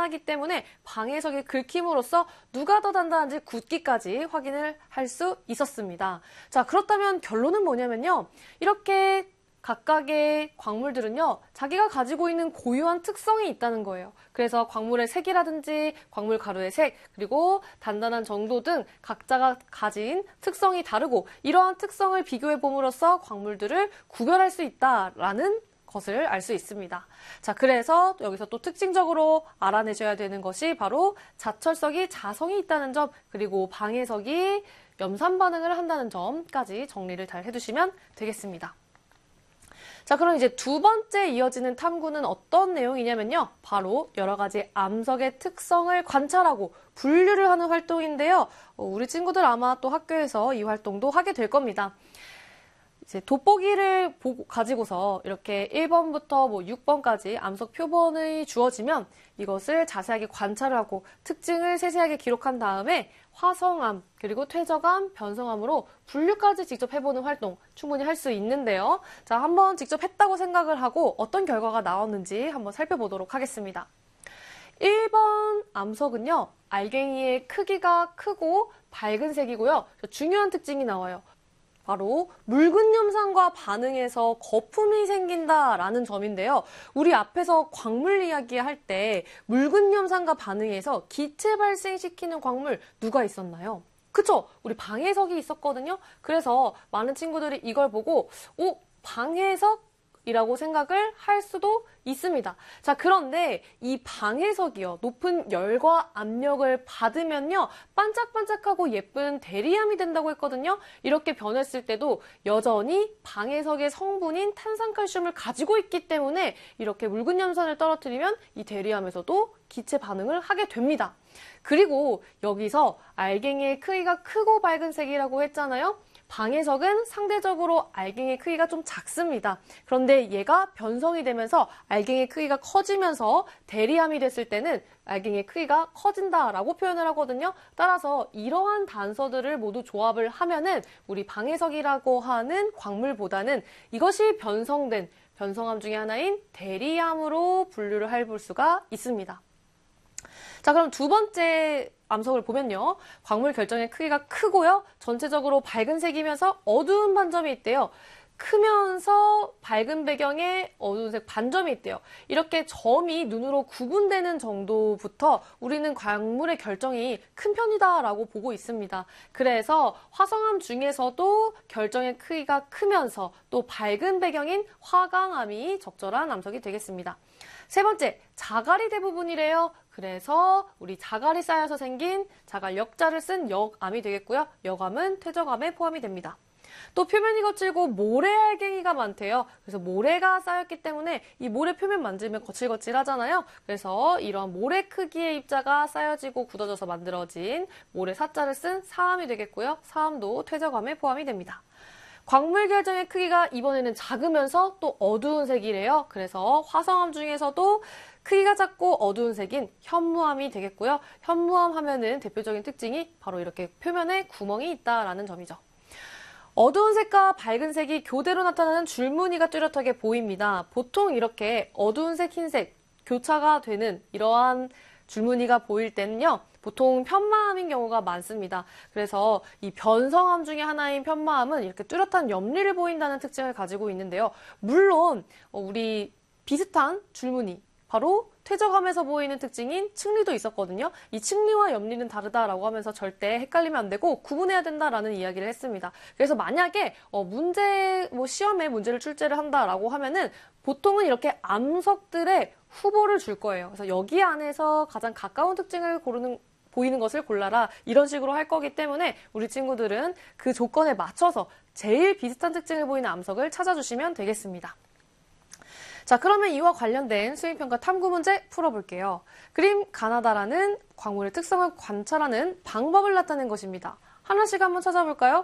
단단하기 때문에 방해석이 긁힘으로써 누가 더 단단한지 굳기까지 확인을 할 수 있었습니다. 자, 그렇다면 결론은 뭐냐면요. 이렇게 각각의 광물들은요, 자기가 가지고 있는 고유한 특성이 있다는 거예요. 그래서 광물의 색이라든지 광물 가루의 색, 그리고 단단한 정도 등 각자가 가진 특성이 다르고 이러한 특성을 비교해 봄으로써 광물들을 구별할 수 있다라는 것을 알 수 있습니다. 자, 그래서 여기서 또 특징적으로 알아내셔야 되는 것이 바로 자철석이 자성이 있다는 점, 그리고 방해석이 염산 반응을 한다는 점까지 정리를 잘 해두시면 되겠습니다. 자, 그럼 이제 두 번째 이어지는 탐구는 어떤 내용이냐면요. 바로 여러 가지 암석의 특성을 관찰하고 분류를 하는 활동인데요. 우리 친구들 아마 또 학교에서 이 활동도 하게 될 겁니다. 이제 돋보기를 가지고서 이렇게 1번부터 6번까지 암석 표본이 주어지면 이것을 자세하게 관찰을 하고 특징을 세세하게 기록한 다음에 화성암, 그리고 퇴적암, 변성암으로 분류까지 직접 해보는 활동 충분히 할 수 있는데요. 자, 한번 직접 했다고 생각을 하고 어떤 결과가 나왔는지 한번 살펴보도록 하겠습니다. 1번 암석은요, 알갱이의 크기가 크고 밝은 색이고요. 중요한 특징이 나와요. 바로 묽은 염산과 반응해서 거품이 생긴다라는 점인데요. 우리 앞에서 광물 이야기할 때 묽은 염산과 반응해서 기체 발생시키는 광물 누가 있었나요? 그쵸? 우리 방해석이 있었거든요. 그래서 많은 친구들이 이걸 보고 방해석이라고 생각을 할 수도 있습니다. 자, 그런데 이 방해석이요, 높은 열과 압력을 받으면요, 반짝반짝하고 예쁜 대리암이 된다고 했거든요. 이렇게 변했을 때도 여전히 방해석의 성분인 탄산칼슘을 가지고 있기 때문에 이렇게 묽은 염산을 떨어뜨리면 이 대리암에서도 기체 반응을 하게 됩니다. 그리고 여기서 알갱이의 크기가 크고 밝은 색이라고 했잖아요. 방해석은 상대적으로 알갱이의 크기가 좀 작습니다. 그런데 얘가 변성이 되면서 알갱이의 크기가 커지면서 대리암이 됐을 때는 알갱이의 크기가 커진다라고 표현을 하거든요. 따라서 이러한 단서들을 모두 조합을 하면은 우리 방해석이라고 하는 광물보다는 이것이 변성된 변성암 중에 하나인 대리암으로 분류를 해볼 수가 있습니다. 자, 그럼 두 번째 암석을 보면요. 광물 결정의 크기가 크고요. 전체적으로 밝은 색이면서 어두운 반점이 있대요. 크면서 밝은 배경에 어두운 색 반점이 있대요. 이렇게 점이 눈으로 구분되는 정도부터 우리는 광물의 결정이 큰 편이다라고 보고 있습니다. 그래서 화성암 중에서도 결정의 크기가 크면서 또 밝은 배경인 화강암이 적절한 암석이 되겠습니다. 세 번째, 자갈이 대부분이래요. 그래서 우리 자갈이 쌓여서 생긴 자갈 역자를 쓴 역암이 되겠고요. 역암은 퇴적암에 포함이 됩니다. 또 표면이 거칠고 모래 알갱이가 많대요. 그래서 모래가 쌓였기 때문에 이 모래 표면 만지면 거칠거칠하잖아요. 그래서 이런 모래 크기의 입자가 쌓여지고 굳어져서 만들어진 모래 사자를 쓴 사암이 되겠고요. 사암도 퇴적암에 포함이 됩니다. 광물 결정의 크기가 이번에는 작으면서 또 어두운 색이래요. 그래서 화성암 중에서도 크기가 작고 어두운 색인 현무암이 되겠고요. 현무암 하면은 대표적인 특징이 바로 이렇게 표면에 구멍이 있다라는 점이죠. 어두운 색과 밝은 색이 교대로 나타나는 줄무늬가 뚜렷하게 보입니다. 보통 이렇게 어두운 색, 흰색 교차가 되는 이러한 줄무늬가 보일 때는요. 보통 편마암인 경우가 많습니다. 그래서 이 변성암 중에 하나인 편마암은 이렇게 뚜렷한 염리를 보인다는 특징을 가지고 있는데요. 물론 우리 비슷한 줄무늬, 바로 퇴적암에서 보이는 특징인 층리도 있었거든요. 이 층리와 염리는 다르다라고 하면서 절대 헷갈리면 안 되고 구분해야 된다라는 이야기를 했습니다. 그래서 만약에 시험에 문제를 출제를 한다라고 하면은 보통은 이렇게 암석들의 후보를 줄 거예요. 그래서 여기 안에서 가장 가까운 특징을 보이는 것을 골라라, 이런 식으로 할 거기 때문에 우리 친구들은 그 조건에 맞춰서 제일 비슷한 특징을 보이는 암석을 찾아주시면 되겠습니다. 자, 그러면 이와 관련된 수행평가 탐구 문제 풀어볼게요. 그림 가나다라는 광물의 특성을 관찰하는 방법을 나타낸 것입니다. 하나씩 한번 찾아볼까요?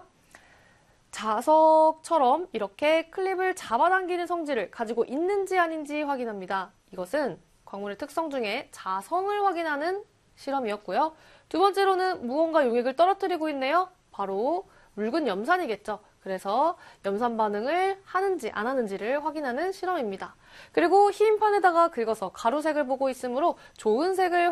자석처럼 이렇게 클립을 잡아당기는 성질을 가지고 있는지 아닌지 확인합니다. 이것은 광물의 특성 중에 자성을 확인하는 실험이었고요. 두 번째로는 무언가 용액을 떨어뜨리고 있네요. 바로 묽은 염산이겠죠. 그래서 염산 반응을 하는지 안 하는지를 확인하는 실험입니다. 그리고 흰 판에다가 긁어서 가루색을 보고 있으므로 좋은 색을